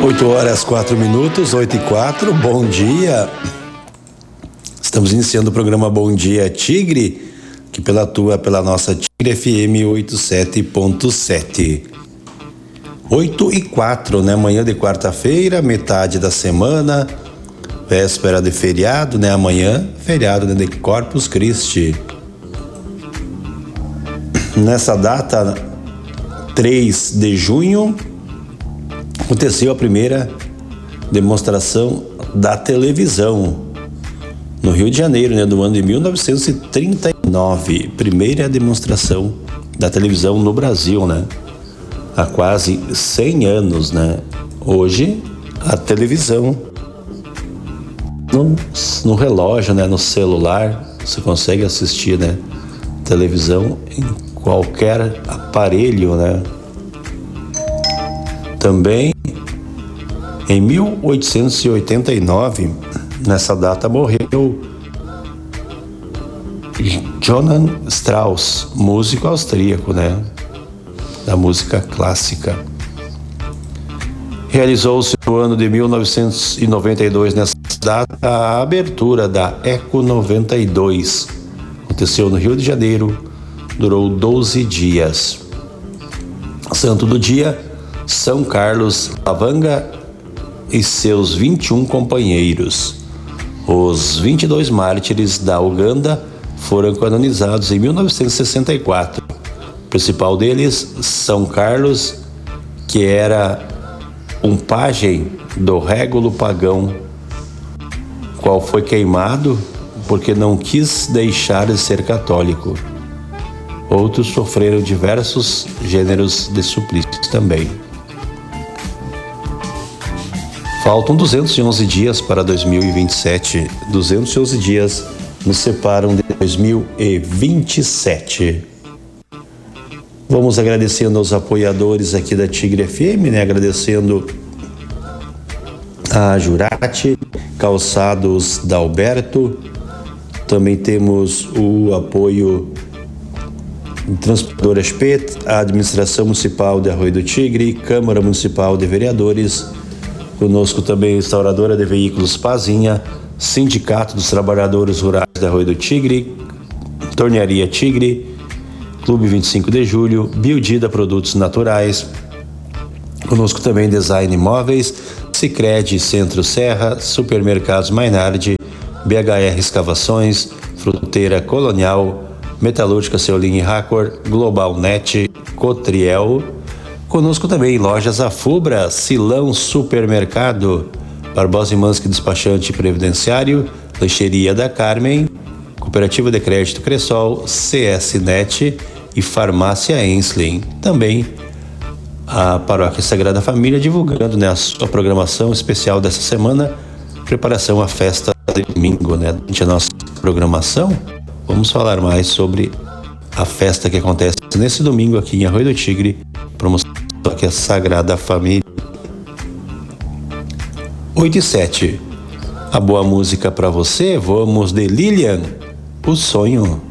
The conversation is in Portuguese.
8h04, 8h04, bom dia. Estamos iniciando o programa Bom Dia Tigre, que pela nossa Tigre FM 87.7. 8h04, né? Manhã de quarta-feira, metade da semana, véspera de feriado, né? Amanhã, feriado, né? De Corpus Christi. Nessa data, 3 de junho, aconteceu a primeira demonstração da televisão no Rio de Janeiro, né, do ano de 1939. Primeira demonstração da televisão no Brasil, né? Há quase 100 anos, né? Hoje, a televisão no relógio, né, no celular, você consegue assistir, né, televisão em qualquer aparelho, né? Também em 1889, nessa data, morreu Johann Strauss, músico austríaco, né? Da música clássica. Realizou-se no ano de 1992, nessa data, a abertura da Eco 92. Aconteceu no Rio de Janeiro, durou 12 dias. Santo do dia, São Carlos Lavanga e seus 21 companheiros. Os 22 mártires da Uganda foram canonizados em 1964. O principal deles, São Carlos, que era um pajem do Régulo pagão, qual foi queimado porque não quis deixar de ser católico. Outros sofreram diversos gêneros de suplícios também. Faltam 211 dias para 2027. 211 dias nos separam de 2027. Vamos agradecendo aos apoiadores aqui da Tigre FM, né? Agradecendo a Jurati, Calçados da Alberto. Também temos o apoio Transportadora SP, a Administração Municipal de Arroio do Tigre, Câmara Municipal de Vereadores. Conosco também Restauradora de Veículos Pazinha, Sindicato dos Trabalhadores Rurais de Arroio do Tigre, Tornearia Tigre, Clube 25 de Julho, Biodida Produtos Naturais. Conosco também Design Imóveis, Sicredi Centro Serra, Supermercados Mainardi, BHR Escavações, Fruteira Colonial, Metalúrgica Ceolin e Racor, Global Net, Cotriel. Conosco também Lojas Afubra, Silão Supermercado, Barbosa e Manski Despachante Previdenciário, Lancheria da Carmen, Cooperativa de Crédito Cressol, CS Net e Farmácia Ensling. Também a Paróquia Sagrada Família divulgando, né, a sua programação especial dessa semana, preparação à festa de domingo, né? Durante a nossa programação, vamos falar mais sobre a festa que acontece nesse domingo aqui em Arroio do Tigre, promoção que é Sagrada Família. 8h07. A boa música para você, vamos de Lilian, O Sonho.